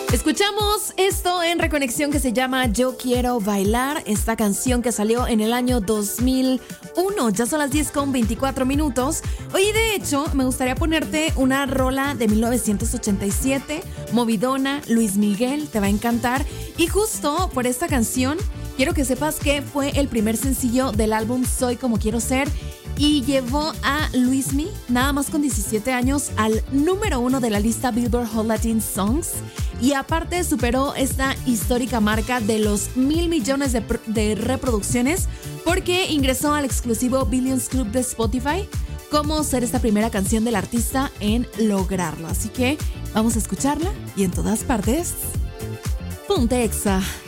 Escuchamos esto en Reconexión que se llama Yo Quiero Bailar, esta canción que salió en el año 2001, ya son las 10:24. Oye, de hecho, me gustaría ponerte una rola de 1987, movidona, Luis Miguel, te va a encantar. Y justo por esta canción, quiero que sepas que fue el primer sencillo del álbum Soy Como Quiero Ser y llevó a Luismi, nada más con 17 años, al número 1 de la lista Billboard Hot Latin Songs. Y aparte superó esta histórica marca de los 1,000 millones de reproducciones porque ingresó al exclusivo Billions Club de Spotify como ser esta primera canción del artista en lograrlo. Así que vamos a escucharla y en todas partes, Ponte Exa.